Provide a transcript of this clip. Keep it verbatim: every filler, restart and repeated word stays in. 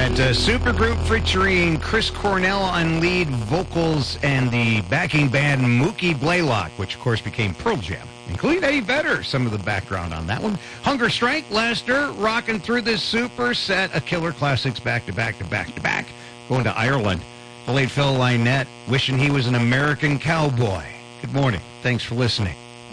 that uh, supergroup featuring Chris Cornell on lead vocals and the backing band Mookie Blaylock, which of course became Pearl Jam, including Eddie Vedder, some of the background on that one. Hunger Strike, Lester, rocking through this super set of killer classics back to back to back to back. Going to Ireland. The late Phil Lynette, wishing he was an American cowboy. Good morning. Thanks for listening.